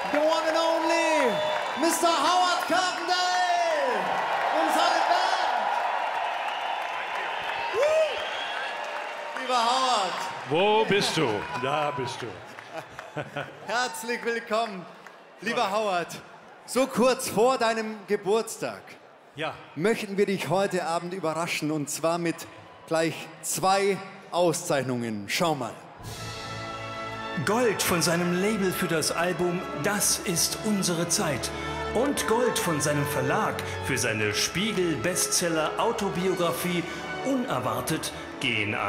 the one and only Mr. Howard Carpendale und seine Band. Lieber Howard. Wo bist du? Da bist du. Herzlich willkommen. Lieber Howard, so kurz vor deinem Geburtstag möchten wir dich heute Abend überraschen, und zwar mit gleich 2 Auszeichnungen. Schau mal. Gold von seinem Label für das Album Das ist unsere Zeit. Und Gold von seinem Verlag für seine Spiegel-Bestseller-Autobiografie Unerwartet gehen an